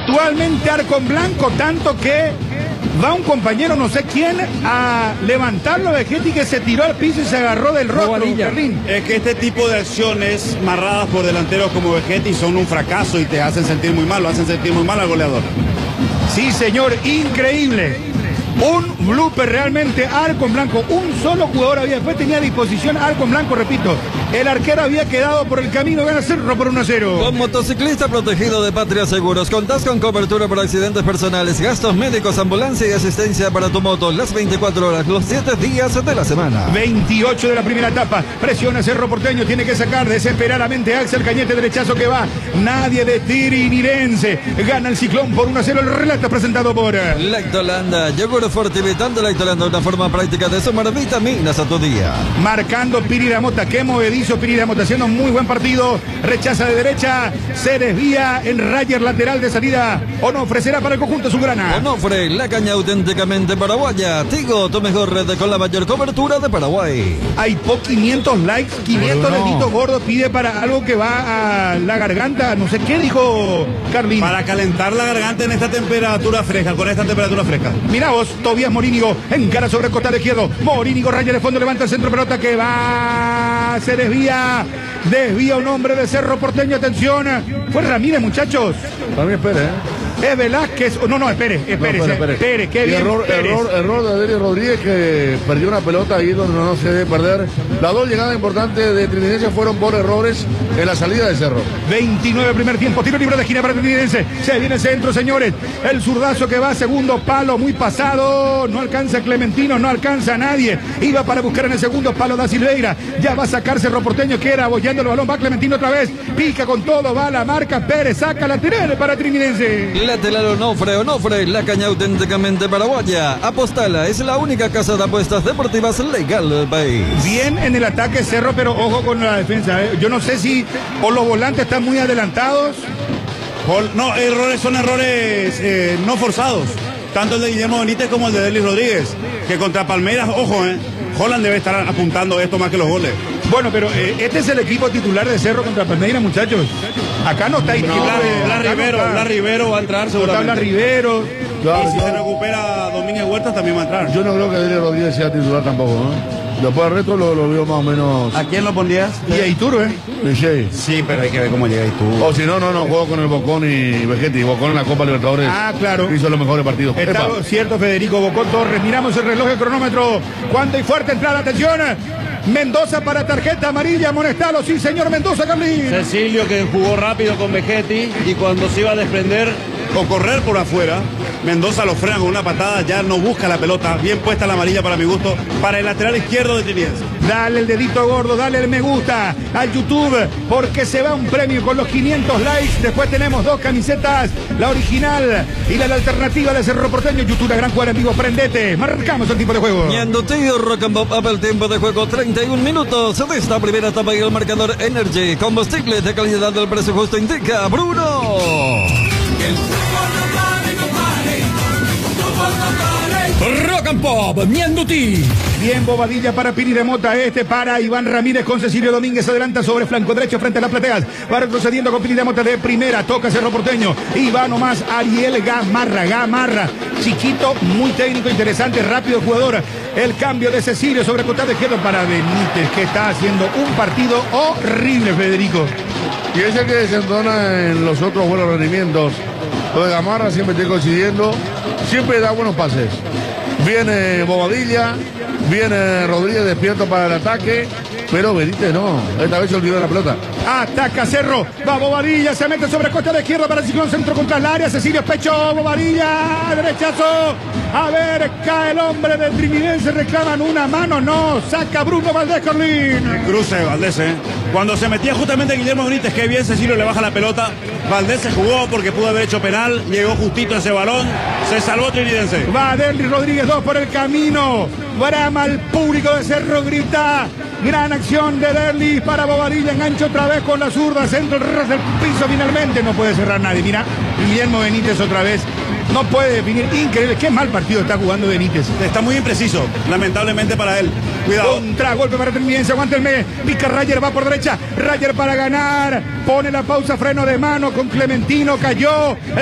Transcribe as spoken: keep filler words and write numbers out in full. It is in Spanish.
virtualmente arco en blanco, tanto que va un compañero, no sé quién, a levantarlo de Vegetti, que se tiró al piso y se agarró del rostro. Es que este tipo de acciones marradas por delanteros como Vegetti son un fracaso y te hacen sentir muy mal, lo hacen sentir muy mal al goleador. Sí, señor, increíble. Un blooper realmente, arco en blanco. Un solo jugador había, después tenía a disposición arco en blanco, repito. El arquero había quedado por el camino, gana Cerro por uno a cero. Con motociclista protegido de Patria Seguros, contás con cobertura por accidentes personales, gastos médicos, ambulancia y asistencia para tu moto, las veinticuatro horas, los siete días de la semana. veintiocho de la primera etapa, presiona Cerro Porteño, tiene que sacar desesperadamente a Axel Cañete, derechazo que va, nadie de Tirinirense, gana el Ciclón por uno a cero, el relato presentado por Lactolanda, yogur fortificante Lactolanda, una forma práctica de sumar vitaminas a tu día. Marcando Piriramota, qué movedizo Piriramota, haciendo un muy buen partido, rechaza de derecha, se desvía en Rayer, lateral de salida, Onofre será para el conjunto azulgrana. Onofre, la caña auténticamente paraguaya, Tigo, tu mejor red con la mayor cobertura de Paraguay. Hay por quinientos likes, quinientos no. Deditos gordos, pide para algo que va a la garganta, no sé qué dijo Carlín. Para calentar la garganta en esta temperatura fresca, con esta temperatura fresca. Mirá vos, Tobías Morínigo, encara sobre el costado izquierdo, Morínigo raya de fondo, levanta el centro, pelota que va, se desvía, desvía un hombre de Cerro Porteño, atención, fue Ramírez, muchachos. También espere, ¿eh? Es Velázquez, no, no, espere, espere, no, espere, espere, qué bien. Error, error, error de Adeli Rodríguez, que perdió una pelota ahí donde no se debe perder. Las dos llegadas importantes de Trinidense fueron por errores en la salida de Cerro. veintinueve primer tiempo, tiro libre de esquina para Trinidense. Se viene el centro, señores. El zurdazo que va, segundo palo, muy pasado. No alcanza Clementino, no alcanza a nadie. Iba para buscar en el segundo palo da Silveira. Ya va a sacar Cerro Porteño, que era abollando el balón. Va Clementino otra vez. Pica con todo, va a la marca. Pérez saca lateral para Trinidense. Lateral Onofre, Onofre, la caña auténticamente paraguaya. Apostala, es la única casa de apuestas deportivas legal del país. Bien en el ataque Cerro, pero ojo con la defensa, ¿eh? Yo no sé si o los volantes están muy adelantados. No, errores son errores eh, no forzados. Tanto el de Guillermo Benítez como el de Delis Rodríguez. Que contra Palmeiras, ojo, eh. Holland debe estar apuntando esto más que los goles. Bueno, pero eh, este es el equipo titular de Cerro contra Palmeiras, muchachos. Acá no está. No, Blas, Blas Rivero, no Blas Rivero va a entrar seguramente. Blas Rivero. Claro, y si yo... se recupera Domínguez Huertas también va a entrar. Yo no creo que Delis Rodríguez sea titular tampoco, ¿no? Después del resto lo, lo veo más o menos. ¿A quién lo pondrías? Y a Iturbe, ¿eh? Sí, pero hay que ver cómo llega Iturbe. O si no, no, no, juego con el Bocón y Vegetti. Bocón en la Copa Libertadores. Ah, claro. Hizo los mejores partidos. Está Epa. Cierto, Federico Bocón Torres. Miramos el reloj, el cronómetro. Cuánta y fuerte entrada, atención. Mendoza para tarjeta amarilla, amonestalo, sí señor Mendoza, Carlín. Cecilio, que jugó rápido con Vegetti y cuando se iba a desprender o correr por afuera, Mendoza lo frena con una patada, ya no busca la pelota, bien puesta la amarilla para mi gusto, para el lateral izquierdo de Trinidense. Dale el dedito gordo, dale el me gusta al YouTube, porque se va un premio con los quinientos likes. Después tenemos dos camisetas, la original y la, la alternativa de Cerro Porteño. YouTube, la gran jugada en vivo, prendete, marcamos el tiempo de juego. Ñandutío, Rock and Pop, up el tiempo de juego, treinta y un minutos de esta primera etapa y el marcador Energy, combustible de calidad del precio justo, indica Bruno. Rock and Pop, Ñandutí. Bien, bobadilla para Piriramota, este para Iván Ramírez con Cecilio Domínguez, adelanta sobre flanco derecho frente a las plateas, va retrocediendo con Piriramota de primera, toca Cerro Porteño, y va nomás Ariel Gamarra, Gamarra, chiquito, muy técnico, interesante, rápido jugador, el cambio de Cecilio sobre costado izquierdo para Benítez, que está haciendo un partido horrible, Federico. Y es el que desentona en los otros buenos rendimientos. Lo de Gamarra siempre estoy coincidiendo, siempre da buenos pases. Viene Bobadilla, viene Rodríguez despierto para el ataque, pero Benítez no, esta vez se olvidó de la pelota. Ataca Cerro, va Bobadilla, se mete sobre costa de izquierda para el Ciclón, centro contra el área, Cecilio Pecho, Bobadilla, derechazo, a ver, cae el hombre del Trinidense, reclaman una mano, no, saca Bruno Valdés, Carlín. El cruce de Valdés, ¿eh? Cuando se metía justamente Guillermo Benítez, que bien Cecilio le baja la pelota, Valdés se jugó porque pudo haber hecho penal, llegó justito ese balón, se salvó Trinidense. Va Derlis Rodríguez, dos por el camino, brama el público de Cerro, grita, gran acción de Derlis para Bobadilla, engancha otra vez con la zurda, centro, ras del piso finalmente, no puede cerrar nadie, mira, Guillermo Benítez otra vez. No puede definir, increíble, qué mal partido está jugando Benítez. Está muy impreciso, lamentablemente para él. Cuidado. Contragolpe para Trinidense, aguántenme. Pica Rayer, va por derecha. Rayer para ganar. Pone la pausa, freno de mano con Clementino, cayó.